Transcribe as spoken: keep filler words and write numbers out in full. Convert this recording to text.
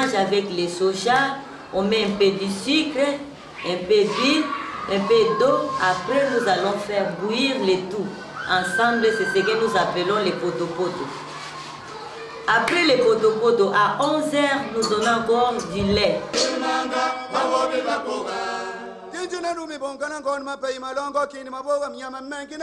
mélange avec les soja, on met un peu de sucre, un peu d'huile, un peu d'eau. Après, nous allons faire bouillir le tout. Ensemble, c'est ce que nous appelons les potopoto. Après les potopoto, à onze heures, nous donnons encore du lait.